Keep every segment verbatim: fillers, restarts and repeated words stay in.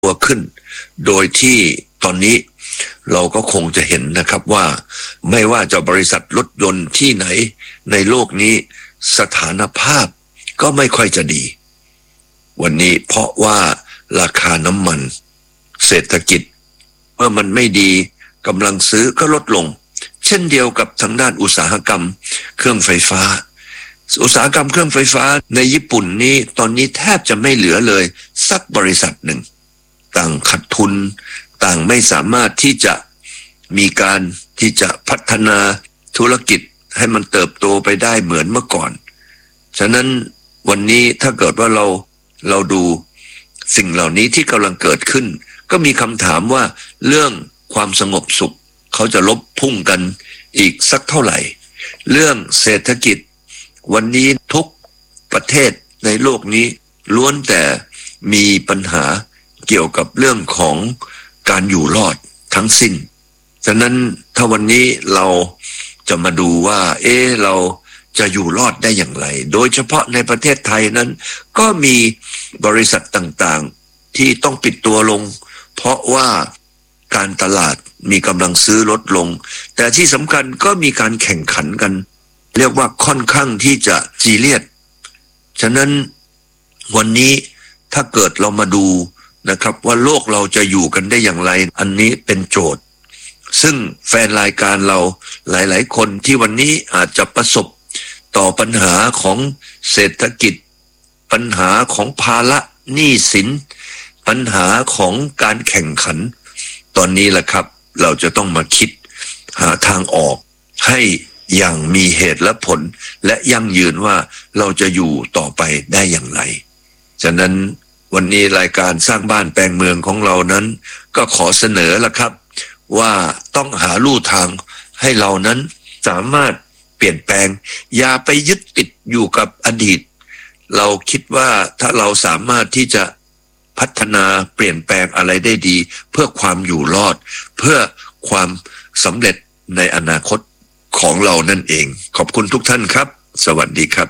ตัวขึ้นโดยที่ตอนนี้เราก็คงจะเห็นนะครับว่าไม่ว่าจะบริษัทรถยนต์ที่ไหนในโลกนี้สถานภาพก็ไม่ค่อยจะดีวันนี้เพราะว่าราคาน้ำมันเศรษฐกิจเมื่อมันไม่ดีกำลังซื้อก็ลดลงเช่นเดียวกับทางด้านอุตสาหกรรมเครื่องไฟฟ้าอุตสาหกรรมเครื่องไฟฟ้าในญี่ปุ่นนี้ตอนนี้แทบจะไม่เหลือเลยสักบริษัทหนึ่งต่างขาดทุนต่างไม่สามารถที่จะมีการที่จะพัฒนาธุรกิจให้มันเติบโตไปได้เหมือนเมื่อก่อนฉะนั้นวันนี้ถ้าเกิดว่าเราเราดูสิ่งเหล่านี้ที่กำลังเกิดขึ้นก็มีคำถามว่าเรื่องความสงบสุขเขาจะลบพุ่งกันอีกสักเท่าไหร่เรื่องเศรษฐกิจวันนี้ทุกประเทศในโลกนี้ล้วนแต่มีปัญหาเกี่ยวกับเรื่องของการอยู่รอดทั้งสิ้นฉะนั้นถ้าวันนี้เราจะมาดูว่าเอ๊ะเราจะอยู่รอดได้อย่างไรโดยเฉพาะในประเทศไทยนั้นก็มีบริษัทต่างๆที่ต้องปิดตัวลงเพราะว่าการตลาดมีกำลังซื้อลดลงแต่ที่สำคัญก็มีการแข่งขันกันเรียกว่าค่อนข้างที่จะซีเรียสฉะนั้นวันนี้ถ้าเกิดเรามาดูนะครับว่าโลกเราจะอยู่กันได้อย่างไรอันนี้เป็นโจทย์ซึ่งแฟนรายการเราหลายๆคนที่วันนี้อาจจะประสบต่อปัญหาของเศรษฐกิจปัญหาของภาระหนี้สินปัญหาของการแข่งขันตอนนี้แหละครับเราจะต้องมาคิดหาทางออกให้อย่างมีเหตุและผลและยั่งยืนว่าเราจะอยู่ต่อไปได้อย่างไรฉะนั้นวันนี้รายการสร้างบ้านแปลงเมืองของเรานั้นก็ขอเสนอละครับว่าต้องหาลู่ทางให้เรานั้นสามารถเปลี่ยนแปลงอย่าไปยึดติดอยู่กับอดีตเราคิดว่าถ้าเราสามารถที่จะพัฒนาเปลี่ยนแปลงอะไรได้ดีเพื่อความอยู่รอดเพื่อความสำเร็จในอนาคตของเรานั่นเองขอบคุณทุกท่านครับสวัสดีครับ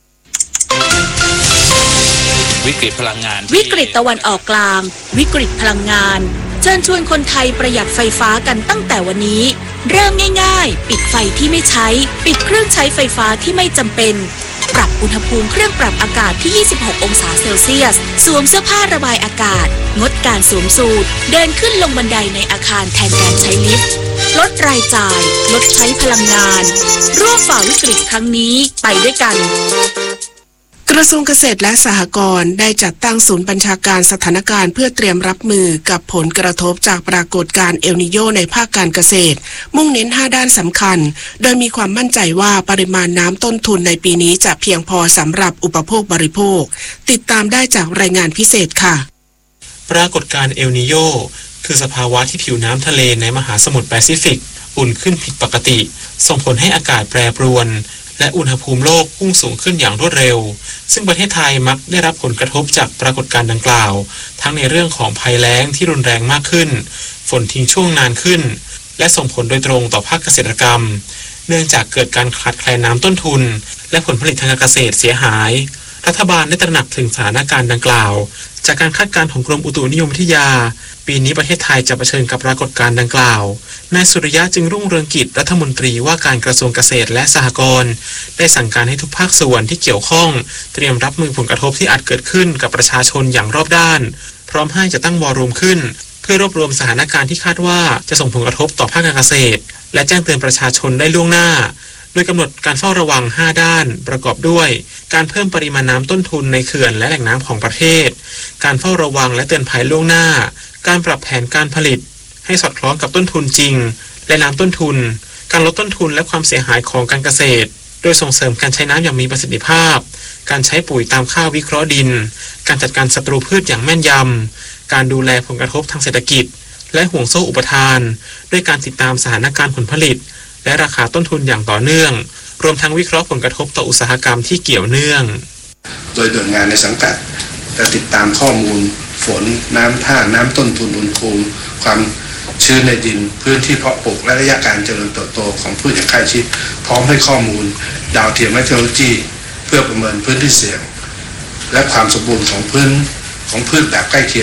วิกฤตพลังงานวิกฤตตะวันออกกลางวิกฤตพลังงานเชิญชวนคนไทยประหยัดไฟฟ้ากันตั้งแต่วันนี้เริ่มง่ายๆปิดไฟที่ไม่ใช้ปิดเครื่องใช้ไฟฟ้าที่ไม่จำเป็นปรับอุณหภูมิเครื่องปรับอากาศที่ยี่สิบหกองศาเซลเซียสสวมเสื้อผ้าระบายอากาศงดการสวมสูทเดินขึ้นลงบันไดในอาคารแทนการใช้ลิฟต์ลดรายจ่ายลดใช้พลังงานร่วมฝ่าวิกฤตครั้งนี้ไปด้วยกันกระทรวงเกษตรและสหกรณ์ได้จัดตั้งศูนย์บัญชาการสถานการณ์เพื่อเตรียมรับมือกับผลกระทบจากปรากฏการณ์เอลนิโญในภาคการเกษตรมุ่งเน้นห้าด้านสำคัญโดยมีความมั่นใจว่าปริมาณน้ำต้นทุนในปีนี้จะเพียงพอสำหรับอุปโภคบริโภคติดตามได้จากรายงานพิเศษค่ะปรากฏการณ์เอลนิโญคือสภาวะที่ผิวน้ำทะเลในมหาสมุทรแปซิฟิกอุ่นขึ้นผิดปกติส่งผลให้อากาศแปรปรวนและอุณหภูมิโลกพุ่งสูงขึ้นอย่างรวดเร็วซึ่งประเทศไทยมักได้รับผลกระทบจากปรากฏการณ์ดังกล่าวทั้งในเรื่องของภัยแล้งที่รุนแรงมากขึ้นฝนทิ้งช่วงนานขึ้นและส่งผลโดยตรงต่อภาคเกษตรกรรมเนื่องจากเกิดการขาดแคลนน้ำต้นทุนและผลผลิตทางการเกษตรเสียหายรัฐบาลได้ตระหนักถึงสถานการณ์ดังกล่าวจากการคาดการณ์ของกรมอุตุนิยมวิทยาปีนี้ประเทศไทยจะเผชิญกับปรากฏการณ์ดังกล่าวนายสุริยะจึงรุ่งเรืองกิจรัฐมนตรีว่าการกระทรวงเกษตรและสหกรณ์ได้สั่งการให้ทุกภาคส่วนที่เกี่ยวข้องเตรียมรับมือผลกระทบที่อาจเกิดขึ้นกับประชาชนอย่างรอบด้านพร้อมให้จะตั้งวอร์รูมขึ้นเพื่อรวบรวมสถานการณ์ที่คาดว่าจะส่งผลกระทบต่อภาคการเกษตรและแจ้งเตือนประชาชนได้ล่วงหน้าโดยกำหนดการเฝ้าระวังห้าด้านประกอบด้วยการเพิ่มปริมาณน้ำต้นทุนในเขื่อนและแหล่งน้ำของประเทศการเฝ้าระวังและเตือนภัยล่วงหน้าการปรับแผนการผลิตให้สอดคล้องกับต้นทุนจริงและน้ำต้นทุนการลดต้นทุนและความเสียหายของการเกษตรโดยส่งเสริมการใช้น้ำอย่างมีประสิทธิภาพการใช้ปุ๋ยตามค่าวิเคราะห์ดินการจัดการศัตรูพืชอย่างแม่นยำการดูแลผลกระทบทางเศรษฐกิจและห่วงโซ่อุปทานด้วยการติดตามสถานการณ์ผลผลิตและราคาต้นทุนอย่างต่อเนื่องรวมทั้งวิเคราะห์ผลกระทบต่ออุตสาหกรรมที่เกี่ยวเนื่องโดยหน่วยงานในสังกัดจะติดตามข้อมูลฝนน้ำท่าน้ำต้นทุนอุณหภูมิความชื้นในดินพื้นที่เพาะปลูกและระยะการเจริญเติบโตของพืชอย่างใกล้ชิดพร้อมให้ข้อมูลดาวเทียมเมทรโลจีเพื่อประเมินพื้นที่เสี่ยงและความสมบูรณ์ของพื้นของพืชแบบใกล้เคียง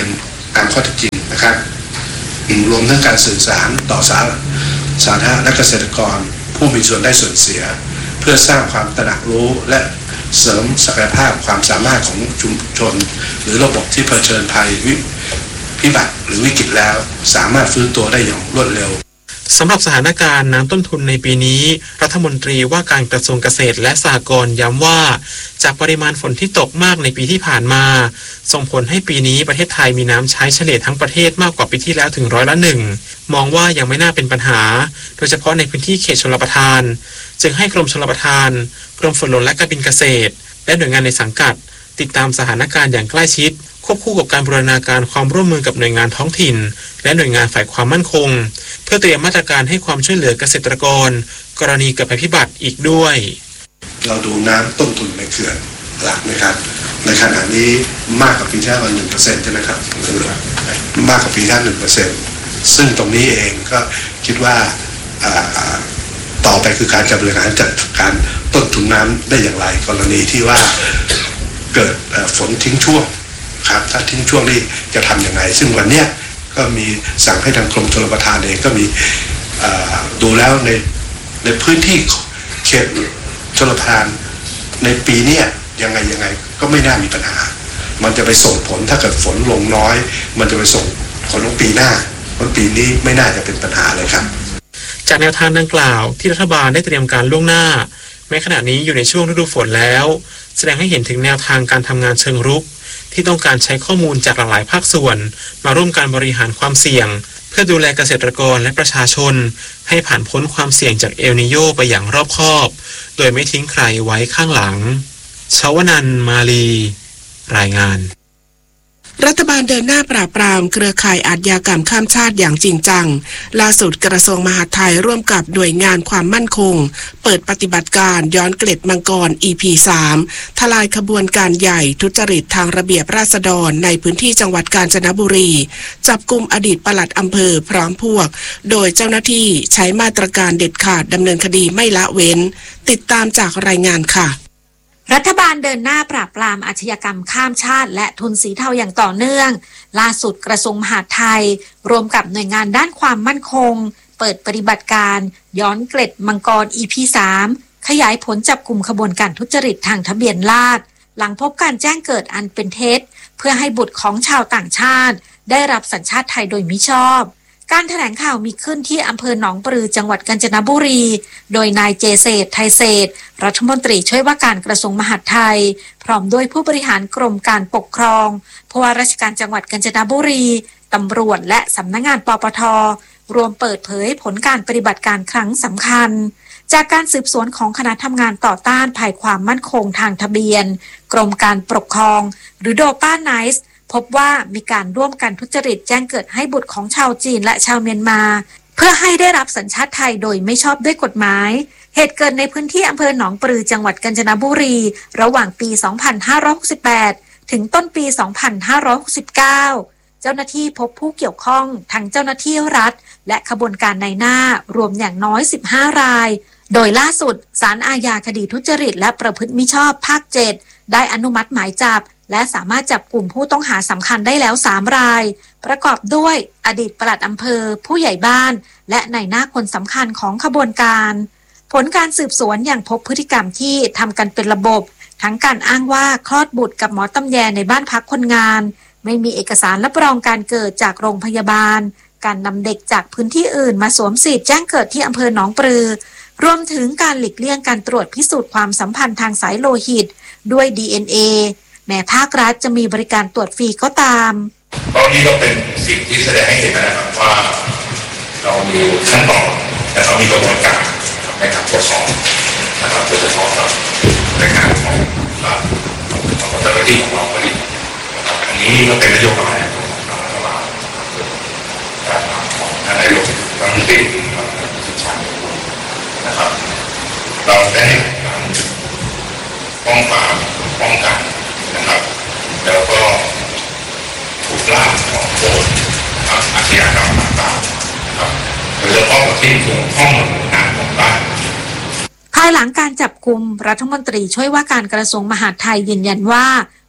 ตามข้อเท็จจริงนะครับรวมทั้งการสื่อสารต่อสาสาธารณะและเกษตรกรผู้มีส่วนได้ส่วนเสียเพื่อสร้างความตระหนักรู้และเสริมศักยภาพความสามารถของชุมชนหรือระบบที่เผชิญภัยวิพิบัติหรือวิกฤตแล้วสามารถฟื้นตัวได้อย่างรวดเร็วสำหรับสถานการณ์น้ำต้นทุนในปีนี้รัฐมนตรีว่าการกระทรวงเกษตรและสหกรณ์ย้ำว่าจากปริมาณฝนที่ตกมากในปีที่ผ่านมาส่งผลให้ปีนี้ประเทศไทยมีน้ำใช้เฉลี่ยทั้งประเทศมากกว่าปีที่แล้วถึงร้อยละหนึ่งมองว่ายังไม่น่าเป็นปัญหาโดยเฉพาะในพื้นที่เขตชลประทานจึงให้กรมชลประทานกรมฝนหลวงและการบินเกษตรและหน่วยงานในสังกัดติดตามสถานการณ์อย่างใกล้ชิดควบคู่กับการบูรณาการความร่วมมือกับหน่วยงานท้องถิ่นและหน่วยงานฝ่ายความมั่นคงเพื่อเตรียมมาตรการให้ความช่วยเหลือเกษตรกรกรณีเกิดภัยพิบัติอีกด้วยเราดูน้ำต้นทุนในเขื่อนหลักนะครับในขณะนี้มากกว่าปีที่แล้วหนึ่งเปอร์เซ็นต์ใช่ไหมครับมากกว่าปีที่แล้วหนึ่งเปอร์เซ็นต์ซึ่งตรงนี้เองก็คิดว่าต่อไปคือการจะบริหารจัดการต้นทุนน้ำได้อย่างไรกรณีที่ว่าเกิดฝนทิ้งช่วงครับถ้าทิ้งช่วงนี้จะทำยังไงซึ่งวันนี้ก็มีสั่งให้ทางกรมชลประทานเองก็มีดูแล้วในในพื้นที่เขตชลประทานในปีนี้ยังไงยังไงก็ไม่น่ามีปัญหามันจะไปส่งผลถ้าเกิดฝนลงน้อยมันจะไปส่งผลลงปีหน้าเพราะปีนี้ไม่น่าจะเป็นปัญหาเลยครับจากแนวทางดังกล่าวที่รัฐบาลได้เตรียมการล่วงหน้าแม้ขณะนี้อยู่ในช่วงฤดูฝนแล้วแสดงให้เห็นถึงแนวทางการทำงานเชิงรุกที่ต้องการใช้ข้อมูลจากหลากหลายภาคส่วนมาร่วมการบริหารความเสี่ยงเพื่อดูแลเกษตรกรและประชาชนให้ผ่านพ้นความเสี่ยงจากเอลนีโญไปอย่างรอบคอบโดยไม่ทิ้งใครไว้ข้างหลังชวนันท์ มาลีรายงานรัฐบาลเดินหน้าปราบปรามเครือข่ายอาชญากรรมข้ามชาติอย่างจริงจังล่าสุดกระทรวงมหาดไทยร่วมกับหน่วยงานความมั่นคงเปิดปฏิบัติการย้อนเกล็ดมังกร อี พี สาม ทลายขบวนการใหญ่ทุจริตทางระเบียบราษฎรในพื้นที่จังหวัดกาญจนบุรีจับกุมอดีตปลัดอำเภอพร้อมพวกโดยเจ้าหน้าที่ใช้มาตรการเด็ดขาดดำเนินคดีไม่ละเว้นติดตามจากรายงานค่ะรัฐบาลเดินหน้าปราบปรามอาชญากรรมข้ามชาติและทุนสีเทาอย่างต่อเนื่องล่าสุดกระทรวงมหาดไทยรวมกับหน่วยงานด้านความมั่นคงเปิดปฏิบัติการย้อนเกล็ดมังกร อี พี สาม ขยายผลจับกลุ่มขบวนการทุจริตทางทะเบียนราษฎร์หลังพบการแจ้งเกิดอันเป็นเท็จเพื่อให้บุตรของชาวต่างชาติได้รับสัญชาติไทยโดยมิชอบการแถลงข่าวมีขึ้นที่อำเภอหนองปลือจังหวัดกาญจนบุรีโดยนายเจเศรษฐ์ไทยเศรษฐ์รัฐมนตรีช่วยว่าการกระทรวงมหาดไทยพร้อมด้วยผู้บริหารกรมการปกครองผู้ว่าราชการจังหวัดกาญจนบุรีตำรวจและสำนักงานปปท.รวมเปิดเผยผลการปฏิบัติการครั้งสำคัญจากการสืบสวนของคณะทำงานต่อต้านภัยความมั่นคงทางทะเบียนกรมการปกครองหรือโดป้าไนซ์พบว่ามีการร่วมกันทุจริตแจ้งเกิดให้บุตรของชาวจีนและชาวเมียนมาเพื่อให้ได้รับสัญชาติไทยโดยไม่ชอบด้วยกฎหมายเหตุเกิดในพื้นที่อำเภอหนองปลือจังหวัดกาญจนบุรีระหว่างปี สองพันห้าร้อยหกสิบแปด ถึงต้นปี สองพันห้าร้อยหกสิบเก้า เจ้าหน้าที่พบผู้เกี่ยวข้องทั้งเจ้าหน้าที่รัฐและขบวนการนายหน้ารวมอย่างน้อยสิบห้ารายโดยล่าสุดศาลอาญาคดีทุจริตและประพฤติมิชอบภาคเจ็ดได้อนุมัติหมายจับและสามารถจับกลุ่มผู้ต้องหาสำคัญได้แล้วสามรายประกอบด้วยอดีตปลัดอำเภอผู้ใหญ่บ้านและนายหน้าคนสำคัญของขบวนการผลการสืบสวนอย่างพบพฤติกรรมที่ทำกันเป็นระบบทั้งการอ้างว่าคลอดบุตรกับหมอตำแยในบ้านพักคนงานไม่มีเอกสารรับรองการเกิดจากโรงพยาบาลการนำเด็กจากพื้นที่อื่นมาสวมสิทธิ์แจ้งเกิดที่อำเภอหนองปลือรวมถึงการหลีกเลี่ยงการตรวจพิสูจน์ความสัมพันธ์ทางสายโลหิตด้วย ดี เอ็น เอ แม้ภาครัฐจะมีบริการตรวจฟรีก็ตามตอนนี้ก็เป็นสิ่งที่แสดงให้เห็นนะครับว่าเรามีขั้นตอนและเรามีกระบวนการในการตรวจสอบนะครับโดยเฉพาะกับในงานของรัฐของเจ้าหน้าที่ของเราผลิตนะครับอันนี้ก็เป็นนโยบายของรัฐบาลการของท่านนายกรัฐมนตรีสุชาตินะครับเราได้การป้องปรามป้องกันนะครับแล้วก็ถูกล่าของโจรนะครับอาชญากรรมต่างๆนะครับโดยเฉพาะที่เกี่ยวข้องกับงานของรัฐภายหลังการจับกุมรัฐมนตรีช่วยว่าการกระทรวงมหาดไทยยืนยันว่า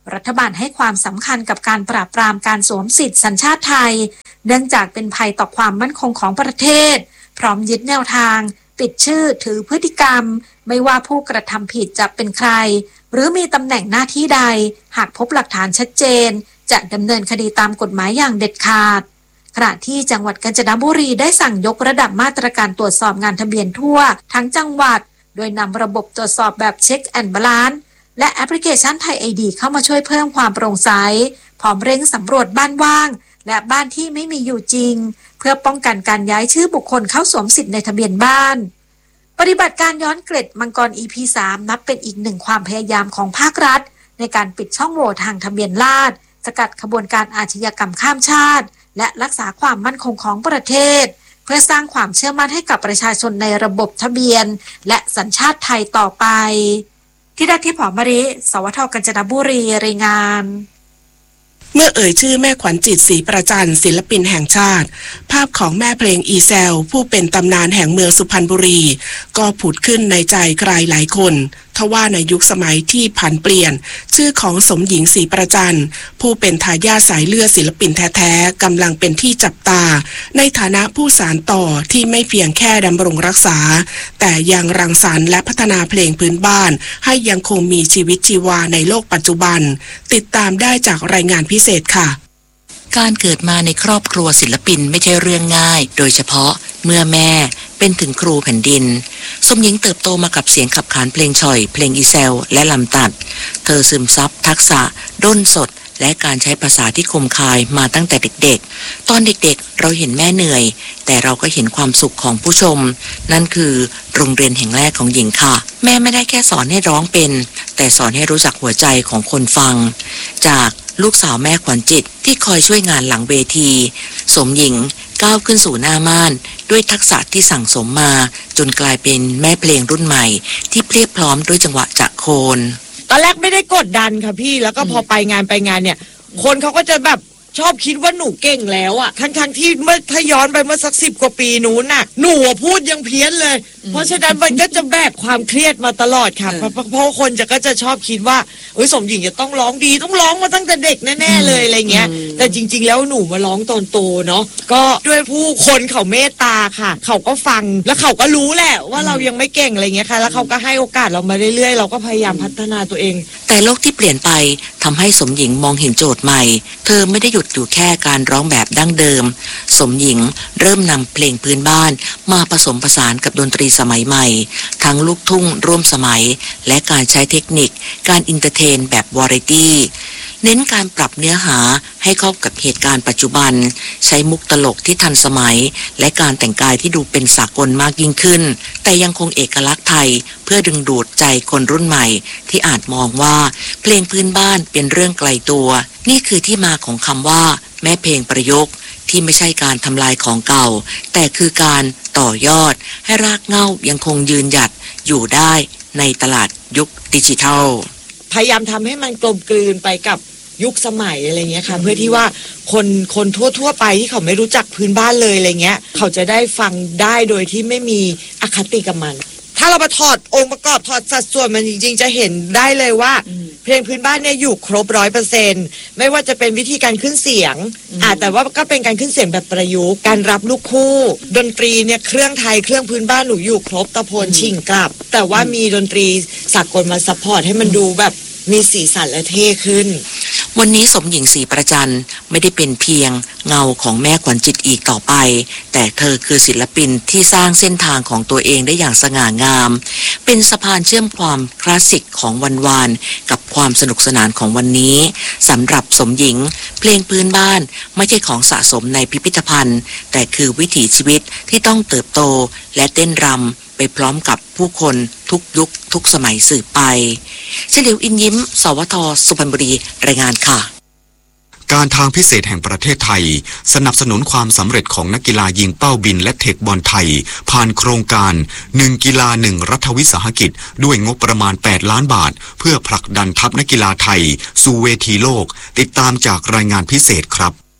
รัฐบาลให้ความสำคัญกับการปราบปรามการสวมสิทธิสัญชาติไทยเนื่องจากเป็นภัยต่อความมั่นคงของประเทศพร้อมยึดแนวทางปิดชื่อถือพฤติกรรมไม่ว่าผู้กระทำผิดจะเป็นใครหรือมีตำแหน่งหน้าที่ใดหากพบหลักฐานชัดเจนจะดำเนินคดีตามกฎหมายอย่างเด็ดขาดขณะที่จังหวัดกาญจนบุรีได้สั่งยกระดับมาตรการตรวจสอบงานทะเบียนทั่วทั้งจังหวัดโดยนำระบบตรวจสอบแบบเช็คแอนด์บาลานซ์และแอปพลิเคชันไทย ไอ ดี เข้ามาช่วยเพิ่มความโปร่งใสพร้อมเร่งสำรวจบ้านว่างและบ้านที่ไม่มีอยู่จริงเพื่อป้องกันการย้ายชื่อบุคคลเข้าสวมสิทธิ์ในทะเบียนบ้านปฏิบัติการย้อนเกล็ดมังกร อี พี สาม นับเป็นอีกหนึ่งความพยายามของภาครัฐในการปิดช่องโหว่ทางทะเบียนราษฎร์สกัดขบวนการอาชญากรรมข้ามชาติและรักษาความมั่นคงของประเทศเพื่อสร้างความเชื่อมั่นให้กับประชาชนในระบบทะเบียนและสัญชาติไทยต่อไปที่ดาที่ผอมริสวทกาญจนบุรีรายงานเมื่อเอ่ยชื่อแม่ขวัญจิตศรีประจันศิลปินแห่งชาติภาพของแม่เพลงอีแซลผู้เป็นตำนานแห่งเมืองสุพรรณบุรีก็ผุดขึ้นในใจใครหลายคนทว่าในยุคสมัยที่ผันเปลี่ยนชื่อของสมหญิงศรีประจันผู้เป็นทายาทสายเลือดศิลปินแท้ๆกำลังเป็นที่จับตาในฐานะผู้สานต่อที่ไม่เพียงแค่ดำรงรักษาแต่ยังรังสรรค์และพัฒนาเพลงพื้นบ้านให้ยังคงมีชีวิตชีวาในโลกปัจจุบันติดตามได้จากรายงานพิเศษค่ะการเกิดมาในครอบครัวศิลปินไม่ใช่เรื่องง่ายโดยเฉพาะเมื่อแม่เป็นถึงครูแผ่นดินสมหญิงเติบโตมากับเสียงขับขานเพลงฉ่อยเพลงอีแซลและลำตัดเธอซึมซับทักษะด้นสดและการใช้ภาษาที่คมคายมาตั้งแต่เด็กๆตอนเด็กๆเราเห็นแม่เหนื่อยแต่เราก็เห็นความสุขของผู้ชมนั่นคือโรงเรียนแห่งแรกของหญิงค่ะแม่ไม่ได้แค่สอนให้ร้องเป็นแต่สอนให้รู้จักหัวใจของคนฟังจากลูกสาวแม่ขวัญจิตที่คอยช่วยงานหลังเวทีสมหญิงก้าวขึ้นสู่หน้าม่านด้วยทักษะที่สั่งสมมาจนกลายเป็นแม่เพลงรุ่นใหม่ที่เพรียบพร้อมด้วยจังหวะจะโคนตอนแรกไม่ได้กดดันค่ะพี่แล้วก็พอไปงานไปงานเนี่ยคนเขาก็จะแบบชอบคิดว่าหนูเก่งแล้วอ่ะทั้งทั้งที่เมื่อถ้าย้อนไปเมื่อสักสิบกว่าปีนู้นน่ะหนูพูดยังเพี้ยนเลยเพราะฉะนั้นมันก็จะแบกความเครียดมาตลอดค่ะเพราะเพราะคนจะก็จะชอบคิดว่าเอ้ยสมหญิงจะต้องร้องดีต้องร้องมาตั้งแต่เด็กแน่ๆเลยอะไรเงี้ยแต่จริงๆแล้วหนูมาร้องตอนโตเนาะก็ด้วยผู้คนเขาเมตตาค่ะเขาก็ฟังแล้วเขาก็รู้แหละว่าเรายังไม่เก่งอะไรเงี้ยค่ะแล้วเขาก็ให้โอกาสเรามาเรื่อยๆเราก็พยายามพัฒนาตัวเองแต่โลกที่เปลี่ยนไปทำให้สมหญิงมองเห็นโจทย์ใหม่เธอไม่ได้หยุดอยู่แค่การร้องแบบดั้งเดิมสมหญิงเริ่มนำเพลงพื้นบ้านมาผสมผสานกับดนตรีสมัยใหม่ทั้งลูกทุ่งร่วมสมัยและการใช้เทคนิคการอินเตอร์เทนแบบวาไรตี้เน้นการปรับเนื้อหาให้เข้ากับเหตุการณ์ปัจจุบันใช้มุกตลกที่ทันสมัยและการแต่งกายที่ดูเป็นสากลมากยิ่งขึ้นแต่ยังคงเอกลักษณ์ไทยเพื่อดึงดูดใจคนรุ่นใหม่ที่อาจมองว่าเพลงพื้นบ้านเป็นเรื่องไกลตัวนี่คือที่มาของคำว่าแม่เพลงประยุกต์ที่ไม่ใช่การทำลายของเก่าแต่คือการต่อยอดให้รากเหง้ายังคงยืนหยัดอยู่ได้ในตลาดยุคดิจิทัลพยายามทำให้มันกลมกลืนไปกับยุคสมัยอะไรเงี้ยค่ะเพื่อที่ว่าคนคนทั่วๆไปที่เขาไม่รู้จักพื้นบ้านเลยอะไรเงี้ยเขาจะได้ฟังได้โดยที่ไม่มีอคติกับมันถ้าเรามาถอดองค์ประกอบถอดสัดส่วนมันจริงๆจะเห็นได้เลยว่าเพลงพื้นบ้านเนี่ยอยู่ครบร้อยเปอร์เซ็นต์ไม่ว่าจะเป็นวิธีการขึ้นเสียงอ่าแต่ว่าก็เป็นการขึ้นเสียงแบบประยุกต์การรับลูกคู่ดนตรีเนี่ยเครื่องไทยเครื่องพื้นบ้านหนูอยู่ครบตะโพนชิงกลับแต่ว่ามีดนตรีสากลมาซัพพอร์ตให้มันดูแบบมีสีสันและเท่ขึ้นวันนี้สมหญิงศรีประจันไม่ได้เป็นเพียงเงาของแม่ขวัญจิตอีกต่อไปแต่เธอคือศิลปินที่สร้างเส้นทางของตัวเองได้อย่างสง่างามเป็นสะพานเชื่อมความคลาสสิกของวันวานกับความสนุกสนานของวันนี้สำหรับสมหญิงเพลงพื้นบ้านไม่ใช่ของสะสมในพิพิธภัณฑ์แต่คือวิถีชีวิตที่ต้องเติบโตและเต้นรำไปพร้อมกับผู้คนทุกยุคทุกสมัยสืบไปเฉลียวอินยิ้มสวทสุพรรณบุรีรายงานค่ะการทางพิเศษแห่งประเทศไทยสนับสนุนความสำเร็จของนักกีฬายิงเป้าบินและเทคบอลไทยผ่านโครงการหนึ่งกีฬาหนึ่งรัฐวิสาหกิจด้วยงบประมาณแปดล้านบาทเพื่อผลักดันทัพนักกีฬาไทยสู่เวทีโลกติดตามจากรายงานพิเศษครับ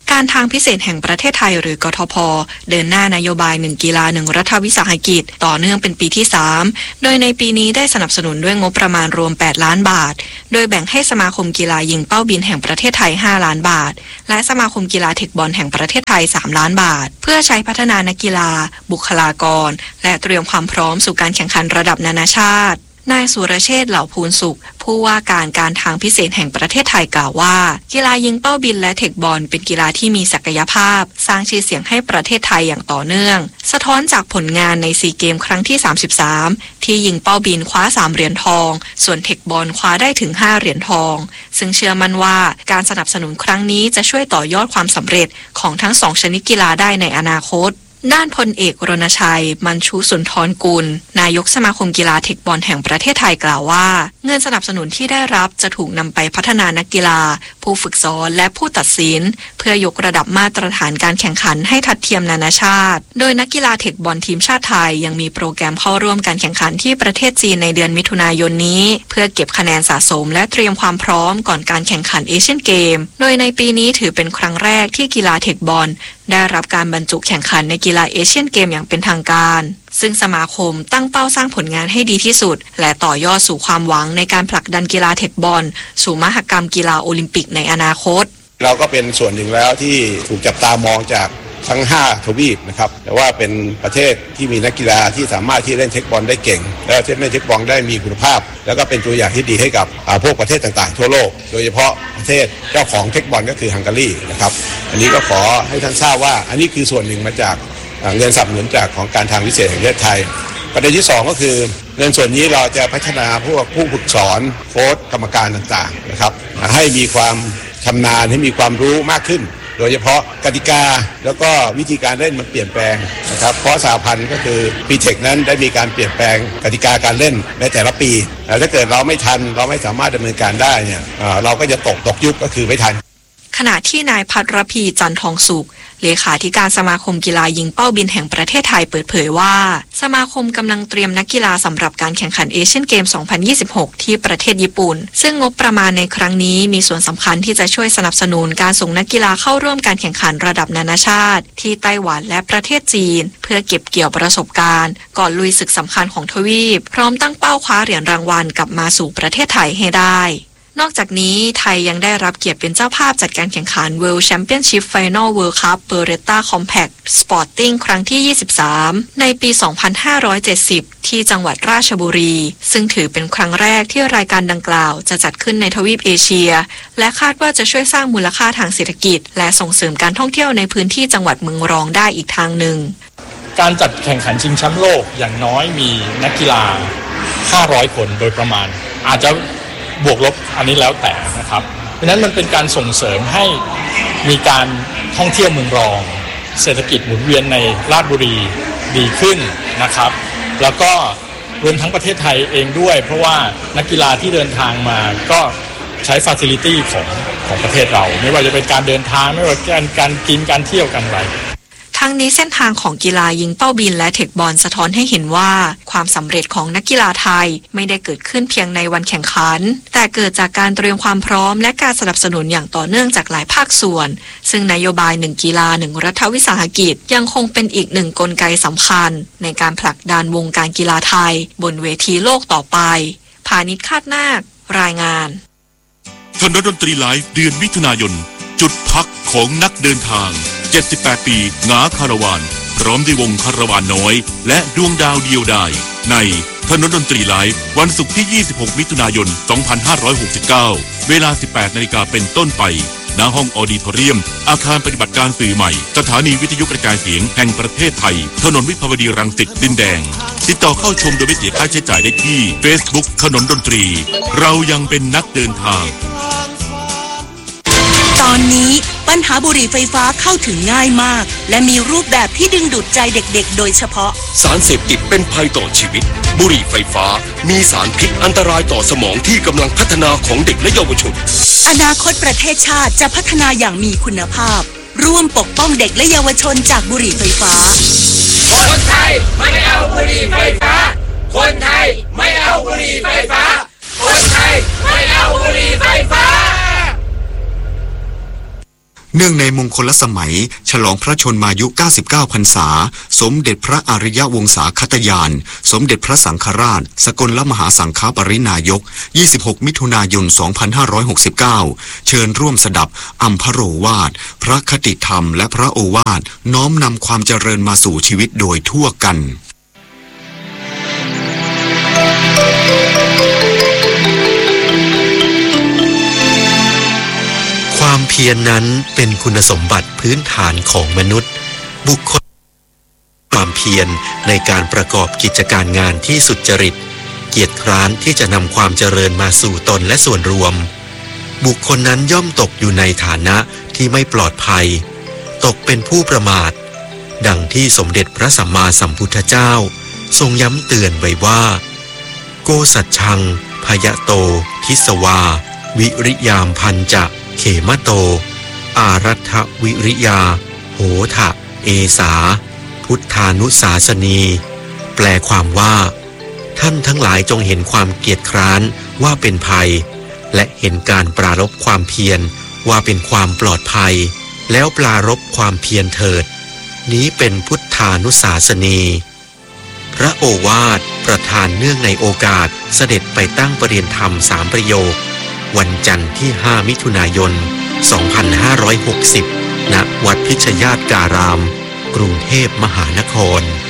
การทางพิเศษแห่งประเทศไทยหรือกทพ.เดินหน้านโยบายหนึ่งกีฬาหนึ่งรัฐวิสาหกิจต่อเนื่องเป็นปีที่สามโดยในปีนี้ได้สนับสนุนด้วยงบประมาณรวมแปดล้านบาทโดยแบ่งให้สมาคมกีฬายิงเป้าบินแห่งประเทศไทยห้าล้านบาทและสมาคมกีฬาเทคบอลแห่งประเทศไทยสามล้านบาทเพื่อใช้พัฒนานักกีฬาบุคลากรและเตรียมความพร้อมสู่การแข่งขันระดับนานาชาตินายสุรเชษฐ์เหล่าภูลสุขผู้ว่าการการทางพิเศษแห่งประเทศไทยกล่าวว่ากีฬายิงเป้าบินและเทคบอลเป็นกีฬาที่มีศักยภาพสร้างชื่อเสียงให้ประเทศไทยอย่างต่อเนื่องสะท้อนจากผลงานในซีเกมครั้งที่สามสิบสามที่ยิงเป้าบินคว้าสามเหรียญทองส่วนเทคบอลคว้าได้ถึงห้าเหรียญทองซึ่งเชื่อมั่นว่าการสนับสนุนครั้งนี้จะช่วยต่อยอดความสำเร็จของทั้งสองชนิดกีฬาได้ในอนาคตด้านพลเอกรณชัยมัญชุสุนทรกุลนายกสมาคมกีฬาเทคบอลแห่งประเทศไทยกล่าวว่าเงินสนับสนุนที่ได้รับจะถูกนำไปพัฒนานักกีฬาผู้ฝึกสอนและผู้ตัดสินเพื่อยกระดับมาตรฐานการแข่งขันให้ทัดเทียมนานาชาติโดยนักกีฬาเทคบอลทีมชาติไทยยังมีโปรแกรมเข้าร่วมการแข่งขันที่ประเทศจีนในเดือนมิถุนายนนี้เพื่อเก็บคะแนนสะสมและเตรียมความพร้อมก่อนการแข่งขันเอเชียนเกมโดยในปีนี้ถือเป็นครั้งแรกที่กีฬาเทคบอลได้รับการบรรจุแข่งขันในกีฬาเอเชียนเกมอย่างเป็นทางการซึ่งสมาคมตั้งเป้าสร้างผลงานให้ดีที่สุดและต่อยอดสู่ความหวังในการผลักดันกีฬาเทคบอลสู่มหกรรมกีฬาโอลิมปิกในอนาคตเราก็เป็นส่วนหนึ่งแล้วที่ถูกจับตามองจากทั้งห้าทวีปนะครับแต่ว่าเป็นประเทศที่มีนักกีฬาที่สามารถที่เล่นเทคบอลได้เก่งแล้วเล่นเทคบอลได้มีคุณภาพแล้วก็เป็นตัวอย่างที่ดีให้กับพวกประเทศต่างๆทั่วโลกโดยเฉพาะประเทศเจ้าของเทคบอลก็คือฮังการีนะครับอันนี้ก็ขอให้ท่านทราบว่าอันนี้คือส่วนหนึ่งมาจากเงินสนับสนุนจากของการทางพิเศษแห่งประเทศไทยประเด็นที่สองก็คือเงินส่วนนี้เราจะพัฒนาพวกผู้ฝึกสอนโค้ชกรรมการต่างๆนะครับให้มีความชำนาญให้มีความรู้มากขึ้นโดยเฉพาะกติกาแล้วก็วิธีการเล่นมันเปลี่ยนแปลงนะครับเพราะสหพันธ์ก็คือปีเทคนั้นได้มีการเปลี่ยนแปลงกติกาการเล่นในแต่ละปีแล้วถ้าเกิดเราไม่ทันเราไม่สามารถดำเนินการได้เนี่ยเราก็จะตกตกยุคก็คือไม่ทันขณะที่นายภัทรพีจันทองสุขเลขาธิการสมาคมกีฬายิงเป้าบินแห่งประเทศไทยเปิดเผยว่าสมาคมกำลังเตรียมนักกีฬาสำหรับการแข่งขันเอเชียนเกม สองพันยี่สิบหก ที่ประเทศญี่ปุ่นซึ่งงบประมาณในครั้งนี้มีส่วนสำคัญที่จะช่วยสนับสนุนการส่งนักกีฬาเข้าร่วมการแข่งขันระดับนานาชาติที่ไต้หวันและประเทศจีนเพื่อเก็บเกี่ยวประสบการณ์ก่อนลุยศึกสำคัญของทวีปพร้อมตั้งเป้าคว้าเหรียญรางวัลกลับมาสู่ประเทศไทยให้ได้นอกจากนี้ไทยยังได้รับเกียรติเป็นเจ้าภาพจัดการแข่งขัน World Championship Final World Cup Beretta Compact Sporting ครั้งที่ยี่สิบสามในปี สองพันห้าร้อยเจ็ดสิบ ที่จังหวัดราชบุรีซึ่งถือเป็นครั้งแรกที่รายการดังกล่าวจะจัดขึ้นในทวีปเอเชียและคาดว่าจะช่วยสร้างมูลค่าทางเศรษฐกิจและส่งเสริมการท่องเที่ยวในพื้นที่จังหวัดเมืองรองได้อีกทางหนึ่งการจัดแข่งขันชิงแชมป์โลกอย่างน้อยมีนักกีฬาห้าร้อยคนโดยประมาณอาจจะบวกลบอันนี้แล้วแต่นะครับเพราะนั้นมันเป็นการส่งเสริมให้มีการท่องเที่ยวเมืองรองเศรษฐกิจหมุนเวียนในราชบุรีดีขึ้นนะครับแล้วก็รวมทั้งประเทศไทยเองด้วยเพราะว่านักกีฬาที่เดินทางมาก็ใช้ฟาซิลิตี้ของของประเทศเราไม่ว่าจะเป็นการเดินทางไม่ว่าการการกินการเที่ยวกันอะไรทั้งนี้เส้นทางของกีฬายิงเป้าบินและเทคบอลสะท้อนให้เห็นว่าความสำเร็จของนักกีฬาไทยไม่ได้เกิดขึ้นเพียงในวันแข่งขันแต่เกิดจากการเตรียมความพร้อมและการสนับสนุนอย่างต่อเนื่องจากหลายภาคส่วนซึ่งนโยบายหนึ่งกีฬาหนึ่งรัฐวิสาหกิจยังคงเป็นอีกหนึ่งกลไกสำคัญในการผลักดันวงการกีฬาไทยบนเวทีโลกต่อไปพานิชคาดนาครายงานถนนดนตรีไลฟ์เดือนมิถุนายนจุดพักของนักเดินทางเจ็ดสิบแปดปีงาคาราวานพร้อมด้วยวงคาราวานน้อยและดวงดาวเดียวดายในถนนดนตรีไลฟ์วันศุกร์ที่ยี่สิบหกมิถุนายนสองพันห้าร้อยหกสิบเก้าเวลา สิบแปดนาฬิกาเป็นต้นไปณห้องออดิทอเรียมอาคารปฏิบัติการสื่อใหม่สถานีวิทยุกระจายเสียงแห่งประเทศไทยถนนวิภาวดีรังสิตดินแดงติดต่อเข้าชมโดยไม่เสียค่าใช้จ่ายได้ที่ Facebook ถนนดนตรีเรายังเป็นนักเดินทางตอนนี้ปัญหาบุหรี่ไฟฟ้าเข้าถึงง่ายมากและมีรูปแบบที่ดึงดูดใจเด็กๆโดยเฉพาะสารเสพติดเป็นภัยต่อชีวิตบุหรี่ไฟฟ้ามีสารพิษอันตรายต่อสมองที่กำลังพัฒนาของเด็กและเยาวชนอนาคตประเทศชาติจะพัฒนาอย่างมีคุณภาพร่วมปกป้องเด็กและเยาวชนจากบุหรี่ไฟฟ้าคนไทยไม่เอาบุหรี่ไฟฟ้าคนไทยไม่เอาบุหรี่ไฟฟ้าคนไทยไม่เอาบุหรี่ไฟฟ้าเนื่องในมงคลสมัยฉลองพระชนมายุเก้าสิบเก้าพรรษาสมเด็จพระอริยวงศาคตยานสมเด็จพระสังฆราชสกลมหาสังฆปรินายกยี่สิบหกมิถุนายนสองพันห้าร้อยหกสิบเก้าเชิญร่วมสดับอัมพโรวาทพระคติธรรมและพระโอวาทน้อมนำความเจริญมาสู่ชีวิตโดยทั่วกันความเพียร น, นั้นเป็นคุณสมบัติพื้นฐานของมนุษย์บุคคลความเพียรในการประกอบกิจการงานที่สุจริตเกียรติคร้านที่จะนำความเจริญมาสู่ตนและส่วนรวมบุคคลนั้นย่อมตกอยู่ในฐานะที่ไม่ปลอดภัยตกเป็นผู้ประมาทดังที่สมเด็จพระสัมมาสัมพุทธเจ้าทรงย้ำเตือนไว้ว่าโกสัจชังพยโตทิสวาวิริยามพันจะเขมโตอารัฐวิริยาโหทะเอสาพุทธานุสาสนีแปลความว่าท่านทั้งหลายจงเห็นความเกียจคร้านว่าเป็นภัยและเห็นการปรารภความเพียรว่าเป็นความปลอดภัยแล้วปรารภความเพียรเถิดนี้เป็นพุทธานุสาสนีพระโอวาทประทานเนื่องในโอกาสเสด็จไปตั้งประเรียนธรรมสามประโยควันจันทร์ที่ห้ามิถุนายนสองพันห้าร้อยหกสิบณวัดพิชยาตการามกรุงเทพมหานคร